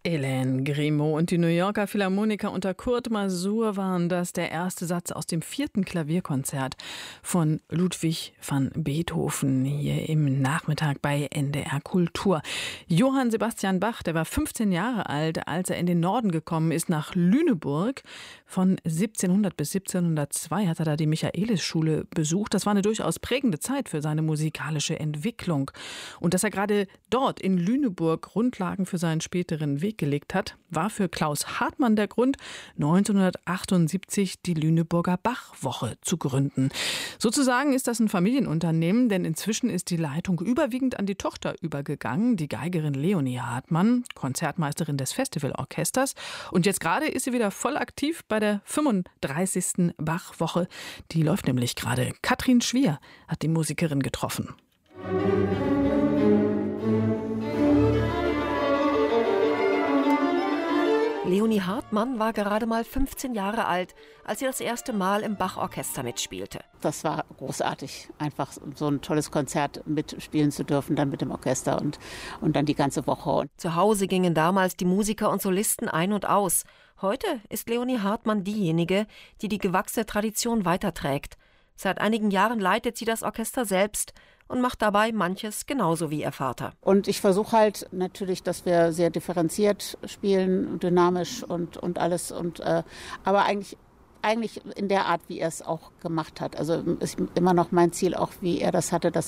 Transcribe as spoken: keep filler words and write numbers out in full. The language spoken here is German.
Hélène Grimaud und die New Yorker Philharmoniker unter Kurt Masur waren das, der erste Satz aus dem vierten Klavierkonzert von Ludwig van Beethoven hier im Nachmittag bei N D R Kultur. Johann Sebastian Bach, der war fünfzehn Jahre alt, als er in den Norden gekommen ist, nach Lüneburg. Von siebzehnhundert bis siebzehnhundertzwei hat er da die Michaelisschule besucht. Das war eine durchaus prägende Zeit für seine musikalische Entwicklung. Und dass er gerade dort in Lüneburg Grundlagen für seinen späteren Weg gelegt hat, war für Klaus Hartmann der Grund, neunzehnhundertachtundsiebzig die Lüneburger Bachwoche zu gründen. Sozusagen ist das ein Familienunternehmen, denn inzwischen ist die Leitung überwiegend an die Tochter übergegangen, die Geigerin Leonie Hartmann, Konzertmeisterin des Festivalorchesters. Und jetzt gerade ist sie wieder voll aktiv bei der fünfunddreißigsten Bachwoche. Die läuft nämlich gerade. Katrin Schwier hat die Musikerin getroffen. Leonie Hartmann war gerade mal fünfzehn Jahre alt, als sie das erste Mal im Bachorchester mitspielte. Das war großartig, einfach so ein tolles Konzert mitspielen zu dürfen, dann mit dem Orchester und, und dann die ganze Woche. Zu Hause gingen damals die Musiker und Solisten ein und aus. Heute ist Leonie Hartmann diejenige, die die gewachsene Tradition weiterträgt. Seit einigen Jahren leitet sie das Orchester selbst und macht dabei manches genauso wie ihr Vater. Und ich versuche halt natürlich, dass wir sehr differenziert spielen, dynamisch und, und alles. Und, äh, aber eigentlich, eigentlich in der Art, wie er es auch gemacht hat. Also ist immer noch mein Ziel, auch wie er das hatte, dass